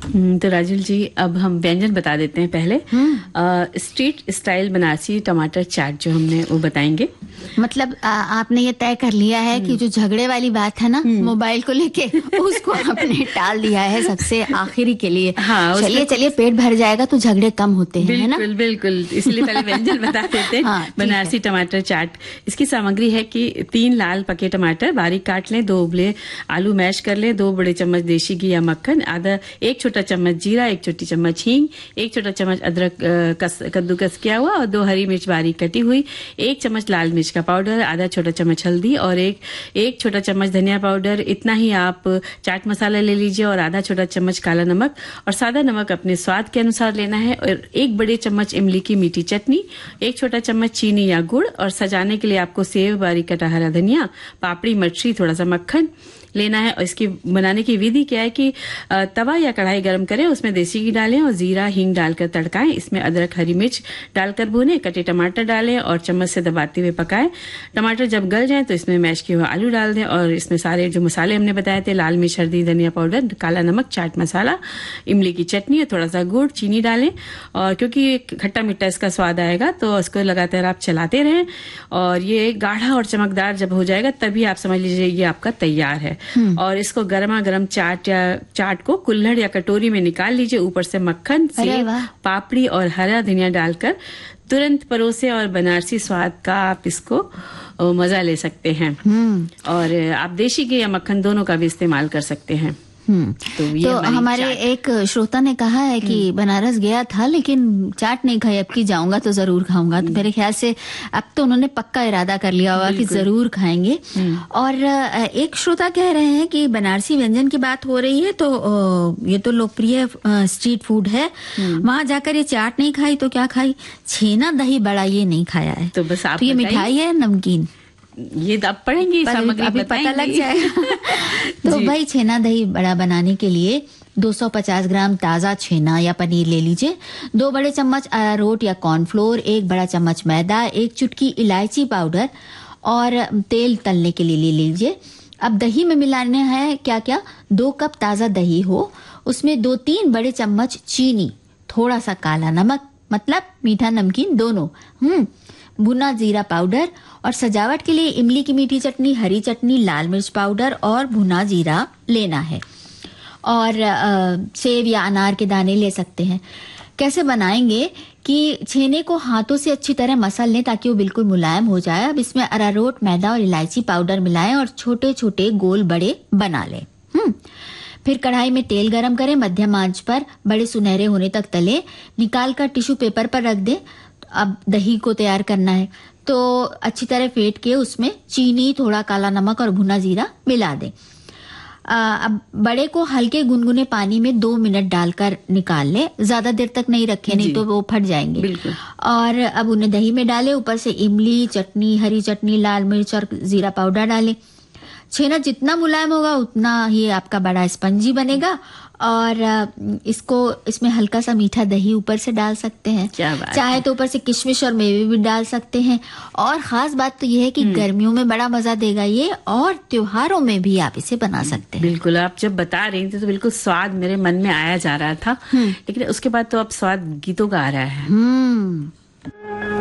तो राजुल जी, अब हम व्यंजन बता देते हैं पहले। स्ट्रीट स्टाइल बनारसी टमाटर चाट जो हमने वो बताएंगे। मतलब आपने ये तय कर लिया है कि जो झगड़े वाली बात है ना मोबाइल को लेके, उसको आपने टाल दिया है सबसे आखिरी के लिए। हाँ, चलिए पेट भर जाएगा तो झगड़े कम होते हैं, है ना? बिल्कुल, इसलिए पहले व्यंजन बता देते हैं। हाँ, बनारसी टमाटर चाट। इसकी सामग्री है कि 3 लाल पके टमाटर बारीक काट लें, 2 उबले आलू मैश कर लें, 2 बड़े चम्मच देसी घी या मक्खन, आधा 1 छोटा चम्मच जीरा, 1 छोटी चम्मच हींग, 1 छोटा चम्मच अदरक कद्दूकस किया हुआ और 2 हरी मिर्च बारीक कटी हुई, 1 चम्मच लाल मिर्च का पाउडर, आधा छोटा चम्मच हल्दी और एक छोटा चम्मच धनिया पाउडर। इतना ही आप चाट मसाला ले लीजिए और आधा छोटा चम्मच काला नमक और सादा नमक अपने स्वाद के अनुसार लेना है, और 1 बड़े चम्मच इमली की मीठी चटनी, 1 छोटा चम्मच चीनी या गुड़, और सजाने के लिए आपको सेव, बारीक कटा हरा धनिया, पापड़ी, मछली, थोड़ा सा मक्खन लेना है। और इसकी बनाने की विधि क्या है कि तवा या कढ़ाई गरम करें, उसमें देसी घी डालें और जीरा हींग डालकर तड़काएं। इसमें अदरक हरी मिर्च डालकर भूनें, कटे टमाटर डालें और चम्मच से दबाते हुए पकाएं। टमाटर जब गल जाएं तो इसमें मैश किए हुए आलू डाल दें और इसमें सारे जो मसाले हमने बताए थे, लाल मिर्च, हल्दी, धनिया पाउडर, काला नमक, चाट मसाला, इमली की चटनी और थोड़ा सा गुड़, चीनी डालें। और क्योंकि खट्टा मीठा इसका स्वाद आएगा तो उसको लगातार आप चलाते रहें और ये गाढ़ा और चमकदार जब हो जाएगा तभी आप समझ लीजिए ये आपका तैयार है। और इसको गर्मा गर्म चाट को कुल्हड़ या कटोरी में निकाल लीजिए, ऊपर से मक्खन, सेव, पापड़ी और हरा धनिया डालकर तुरंत परोसे और बनारसी स्वाद का आप इसको मजा ले सकते हैं। और आप देशी घी या मक्खन दोनों का भी इस्तेमाल कर सकते हैं। तो हमारे एक श्रोता ने कहा है कि बनारस गया था लेकिन चाट नहीं खाई, अब की जाऊंगा तो जरूर खाऊंगा। तो मेरे ख्याल से अब तो उन्होंने पक्का इरादा कर लिया होगा कि जरूर खाएंगे। और एक श्रोता कह रहे हैं कि बनारसी व्यंजन की बात हो रही है तो ये तो लोकप्रिय स्ट्रीट फूड है, वहां जाकर ये चाट नहीं खाई तो क्या खाई? छेना दही बड़ा ये नहीं खाया है। तो बस आप ये मिठाई है नमकीन, ये अब पढ़ेंगे, अभी पता लग जाएगा। तो भाई छेना दही बड़ा बनाने के लिए 250 ग्राम ताजा छेना या पनीर ले लीजिए, 2 बड़े चम्मच अरारोट या कॉर्नफ्लोर, 1 बड़ा चम्मच मैदा, 1 चुटकी इलायची पाउडर और तेल तलने के लिए ले लीजिए। अब दही में मिलाने हैं क्या क्या? 2 कप ताजा दही हो, उसमें 2-3 बड़े चम्मच चीनी, थोड़ा सा काला नमक, मतलब मीठा नमकीन दोनों, भुना जीरा पाउडर और सजावट के लिए इमली की मीठी चटनी, हरी चटनी, लाल मिर्च पाउडर और भुना जीरा लेना है। और सेब या अनार के दाने ले सकते हैं। कैसे बनाएंगे कि छेने को हाथों से अच्छी तरह मसल लें ताकि वो बिल्कुल मुलायम हो जाए। अब इसमें अरारोट, मैदा और इलायची पाउडर मिलाएं और छोटे छोटे गोल बड़े बना लें। फिर कढ़ाई में तेल गरम करें, मध्यम आंच पर बड़े सुनहरे होने तक तले, निकाल कर टिश्यू पेपर पर रख दें। अब दही को तैयार करना है तो अच्छी तरह फेंट के उसमें चीनी, थोड़ा काला नमक और भुना जीरा मिला दें। अब बड़े को हल्के गुनगुने पानी में 2 मिनट डालकर निकाल ले, ज्यादा देर तक नहीं रखें नहीं तो वो फट जाएंगे। बिल्कुल। और अब उन्हें दही में डालें, ऊपर से इमली चटनी, हरी चटनी, लाल मिर्च और जीरा पाउडर डालें। छेना जितना मुलायम होगा उतना ही आपका बड़ा स्पंजी बनेगा। और इसमें हल्का सा मीठा दही ऊपर से डाल सकते हैं, चाहे तो ऊपर से किशमिश और मेवे भी डाल सकते हैं। और खास बात तो ये है कि गर्मियों में बड़ा मजा देगा ये, और त्योहारों में भी आप इसे बना सकते हैं। बिल्कुल, आप जब बता रही थी तो बिल्कुल स्वाद मेरे मन में आया जा रहा था, लेकिन उसके बाद तो अब स्वाद गीतों का आ रहा है।